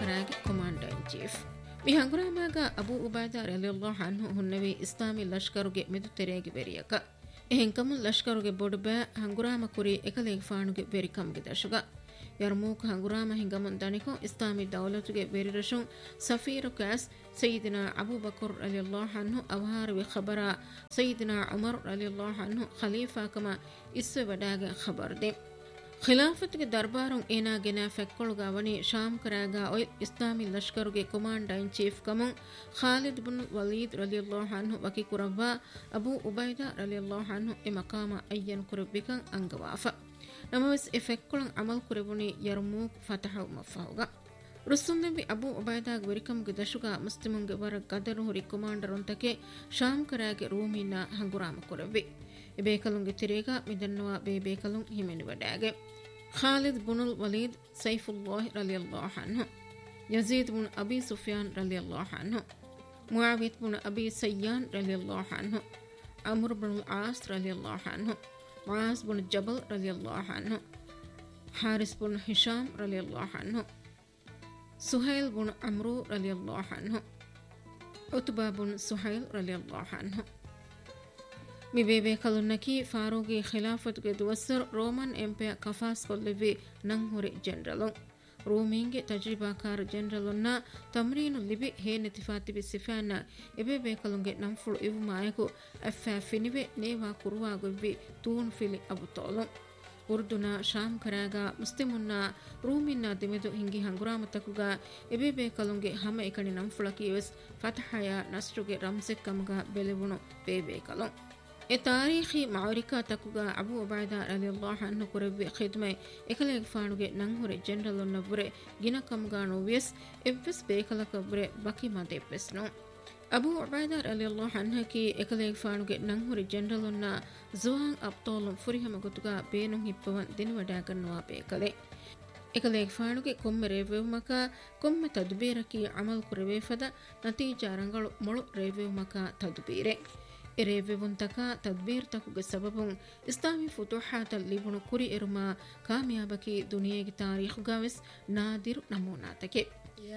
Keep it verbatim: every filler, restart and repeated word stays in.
karage commander in chief mi hanguramaga abu ubaida radhiyallahu anhu hunnawi islami lashkaruge medu terege veriyaka ehen kamun lashkaruge bodba hangurama kuri ekale faanuge verikamge dashuga yarmuk hangurama hingamun daniko islami dawlatuge verirashun safiru kas sayyidina abu bakr radhiyallahu anhu awhar wi khabara sayyidina umar radhiyallahu anhu khalifa kama isse wadaga khabarde ಖಿಲಾಫತ್ಗೆ ದರ್ಬಾರುಂ ಏನಾಗೆನ ಫೆಕ್ಕೊಳುಗಾವಣಿ Sham ಕರಾಗ ಒಯ್ Islami ಲಷ್ಕರುಗೆ commander in chief ಕಮಂ Khalid bin Walid ರಲಿಯಲ್ಲಾಹು ಅನ್ಹು ವಕಿ ಕುರವ್ವ Abu ಉಬೈದಾ ರಲಿಯಲ್ಲಾಹು ಅನ್ಹು A ಮಕಾಮ ಅಯ್ಯನ್ ಕುರಬ್ಬಿಕಂ ಅಂಗವಾಫ ನಮವಸ್ A ಫೆಕ್ಕೊಳಂ Amal ಕುರಬುನಿ ಯರ್ಮೂಕ್ ಫತಹು ಮಫಹುಗ ರುಸ್ತುಂಬಿ Abu ಉಬೈದಾಗ ವೆರಿಕಂಗೆ ದಶುಗ ಮುಸ್ಲಿಮುಂಗೆ ವರ ಗದರು ಹುರಿ commander ಒಂತಕೆ Sham ಕರಾಗೆ ರೂಮಿನ ಹಂಗುರಾಮ ಕುರವ್ವಿ A ಬೇಕಲುಂಗೆ ತಿರೇಗ ಮಿದನ್ನವ ಬೇ ಬೇಕಲುಂ ಹಿಮೆನಿ ವಡಾಗೆ خالد بن الوليد سيف الله رضي الله عنه يزيد بن أبي سفيان رضي الله عنه معاوية بن أبي سيان رضي الله عنه عمرو بن العاص رضي الله عنه معاذ بن جبل رضي الله عنه حارث بن هشام رضي الله عنه سهيل بن عمرو رضي الله عنه عتبة بن سهيل رضي الله عنه mi bebe kalunaki farugi khilafatuge duwassar roman empire kafas kollevi nanhure generalon rominge tajribakar generalonna tamrinu libi he netifati bi sifana ebebe kalunge namfulu ivumayaku affa finive neva kurwa gobbi tun fili abutolon ಉರ್ದುನ Sham ಕರಾಗ ಮುಸ್ಲಿಮುನ್ನ ರೂಮಿನ್ನ ದಿಮೆದು ಹಿಂಗಿ ಹಂಗುರಾಮತಕುಗ ಎಬೇಬೆ ಕಲುಂಗೆ ಹಮ ಎಕಣಿ ನಂಫುಳಕಿ ವೆಸ್ ಫತಹಯ ನಸ್ರುಗೆ ರಂಸೆಕ್ಕಮಗ ಬೆಲೆವುಣು ಬೇಬೆ ಕಲುಂ A ತಾರೀಖಿ ಮಾರಿಕಾ ತಕುಗ Abu ಉಬೈದಾ ರಲಿಯಲ್ಲಾಹು ಅನ್ಹು ಕುರವ್ವೆ ಖಿದ್ಮೆ ಎಕಲೆಗೆ ಫಾಣುಗೆ ನಂಹುರೆ general ನವ್ರೆ ಗಿನಕಮಗಾಣು ವೆಸ್ ಎವ್ವೆಸ್ ಬೇಕಲಕವ್ರೆ ಬಕಿ ಮದೆವ್ವೆಸ್ನು Abu ಉಬೈದಾ ರಲಿಯಲ್ಲಾಹು ಅನ್ಹಕಿ ಎಕಲೆಗೆ ಫಾಣುಗೆ ನಂಹುರೆ ಜನರಲ್ನ Juan ಅಬ್ತೋಲಂ ಫುರಿಹಮ ಗೊತುಗ ಬೇನುಂ ಹಿಪ್ಪವನ್ ದಿನವಡಾಗನ್ನುವಾ ಬೇಕಲೆ ಎಕಲೆಗೆ ಫಾಣುಗೆ ಕೊಮ್ಮೆ ರೇವೆವುಮಕ ಕೊಮ್ಮೆ ತದ್ಬೀರಕಿ Amal ಕುರವೇಫದ ನತೀಜಾ ರಂಗಳು ಮೊಳು ರೇವೆವುಮಕ ತದ್ಬೀರೆ ಎರೇವೆವುಂತಕ ತದ್ಬೀರ್ ತಕುಗೆ ಸಬಬುಂ ಇಸ್ಲಾಮಿ ಫುತುಹಾತಲ್ ಲಿಬುಣು ಕುರಿ ಎರುಮಾ ಕಾಮಿಯಾಬಕಿ ದುನಿಯೆಗೆ ತಾರೀಖುಗಾವೆಸ್ ನಾದಿರು ನಮೂನಾತಕೆ